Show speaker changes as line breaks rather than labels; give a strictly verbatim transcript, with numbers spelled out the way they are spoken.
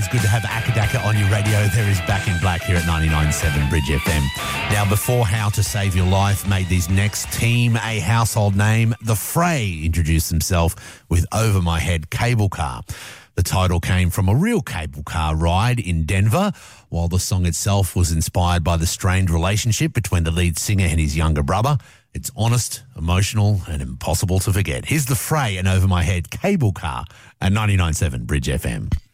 always good to have Akadaka on your radio. There is Back in Black here at ninety-nine point seven Bridge F M. Now, before How to Save Your Life made this next team a household name, The Fray introduced himself with Over My Head Cable Car. The title came from a real cable car ride in Denver, while the song itself was inspired by the strained relationship between the lead singer and his younger brother. It's honest, emotional, and impossible to forget. Here's The Fray and Over My Head Cable Car at ninety-nine point seven Bridge F M.